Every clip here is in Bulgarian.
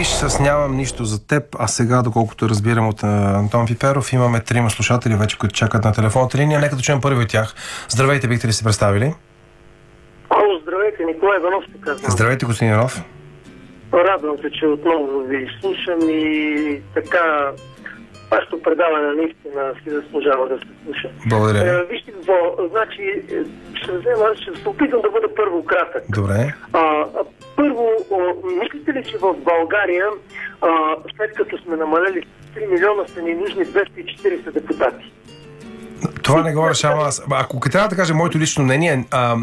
Виж, с нямам нищо за теб, а сега, доколкото разбирам от Антон Пиперов, имаме 3 слушатели вече, които чакат на телефонната линия. Нека да чуем първи от тях. Здравейте, бихте ли се представили? Ало, здравейте, Николай Иванов се казва. Здравейте, господин Иванов. Радвам се, че отново ви слушам и така вашето предаване наистина си заслужава да се слуша. Благодаря. Вижте какво, значи ще се опитам да бъда първо кратък. Добре. Първо, мислите ли, че в България, след като сме намалели 3 милиона, са ни нужни 240 депутати? Това не го решавам аз. Ако трябва да кажа моето лично мнение,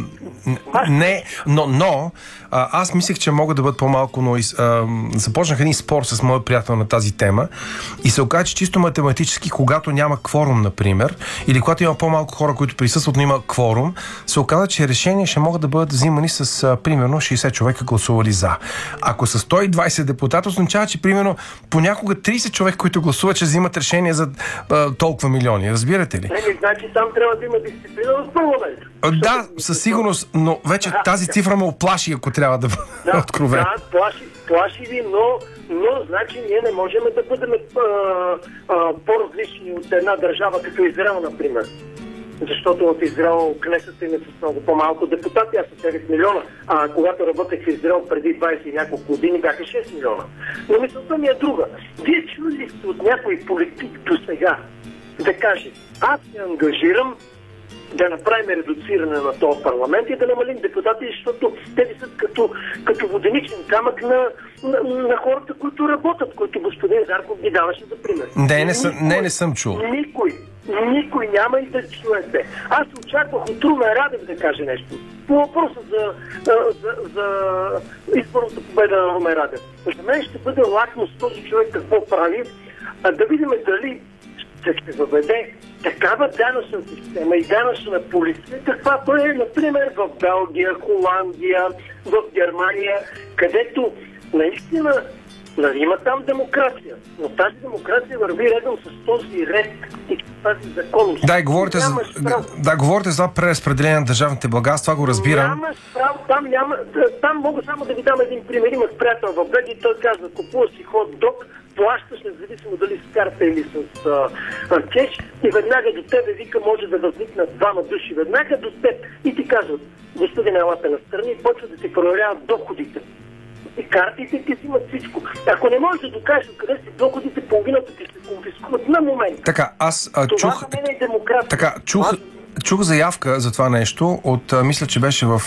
не, но аз мислех, че могат да бъдат по-малко, но започнах един спор с моят приятел на тази тема и се оказа, че чисто математически, когато няма кворум, например, или когато има по-малко хора, които присъстват, но има кворум, се оказа, че решения ще могат да бъдат взимани с примерно 60 човека гласували за. Ако са 120 депутата, означава, че примерно понякога 30 човека, които гласуват, ще взимат решение за толкова милиони. Разбирате ли? Значи там трябва да има дисциплина в парламента. Да, със сигурност, но вече тази цифра ме оплаши, ако трябва да бъде откровен. Да, плаши ви, но значи ние не можем да бъдем по-различни от една държава, като Израел, например. Защото от Израел кнесата им е с много по-малко депутати, аз са 9 милиона. А когато работех в Израел преди 20 и няколко години, бяха 6 милиона. Но мисълта ми е друга. Вие чули сте от някой политик до сега да каже: аз се ангажирам да направим редуциране на този парламент и да намалим депутати, защото те са като воденичен камък на хората, които работят, които господин Зарков ги даваше за пример. Не съм чул. Никой няма и да чуете. Аз очаквах от Румен Радев да каже нещо по въпроса за изборната победа на Румен Радев. За мен ще бъде лакмус този човек какво прави, да видим дали ще се въведе такава данъчна система и данъчна полиция, каквато е, например, в Белгия, Холандия, в Германия, където наистина има там демокрация, но тази демокрация върви редом с този ред и тази законност. Говорите за преразпределение на държавните блага, аз това го разбирам. Нямаш право, там мога само да ви дам един пример. Имах приятел в Белгия и той казва: купува си хот-дог, плащаш независимо дали с карта или с кеш и веднага до тебе, вика, може да възникнат двама души веднага до теб и ти казват: господин, елате настрани, и почват да ти проверяват доходите. И картите ти взимат всичко. Ако не можеш да докажеш откъде си доходите, половината ти се конфискуват на момент. Така, аз това за мен е демокрация. Така, чух заявка за това нещо мисля, че беше в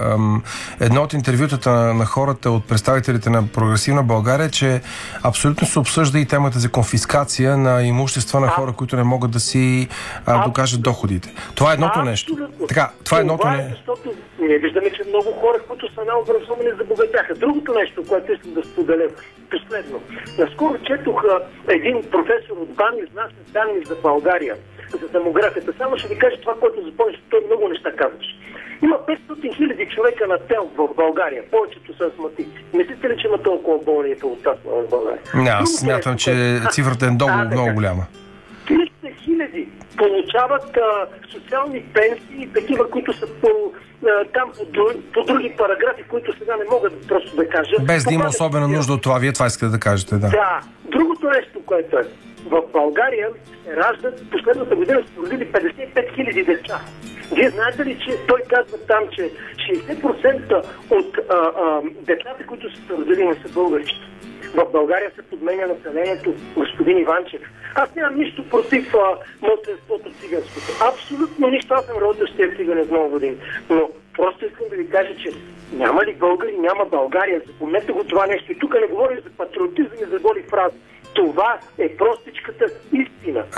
едно от интервютата на хората от представителите на Прогресивна България, че абсолютно се обсъжда и темата за конфискация на имущества на хора, които не могат да си докажат доходите. Това е едното нещо. Така, това е едното нещо. Защото ние виждаме, че много хора, които са най-образовани, забогатяха. Другото нещо, което искам да споделя последно. Наскоро четох един професор от БАН изнася данни за България, за демографията. Само ще ви кажа това, което запомниш, той много неща казваш. Има 500 хиляди човека на тел в България. Повечето са астматици. Мислите ли, че има толкова болни и от астма в България? Не, аз смятам, че цифрата е много голяма. 300 хиляди получават социални пенсии, такива, които са там по други параграфи, които сега не могат просто да кажа. Без да има особена нужда от това. Вие това искате да кажете, да. Да. Другото нещо, което е: в България се раждат, последната година са родили 55 хиляди деца. Вие знаете ли, че той казва там, че 60% от децата, които са родили, не са българчета? В България се подменя населението, господин Иванчев. Аз нямам нищо против мълцинството циганското. Абсолютно нищо. Аз съм родил с тези цигани от много години. Но просто искам да ви кажа, че няма ли българи, няма България. Запомнете го това нещо. И тук не говорим за патриотизъм и за голи фрази. Това е простичката истина.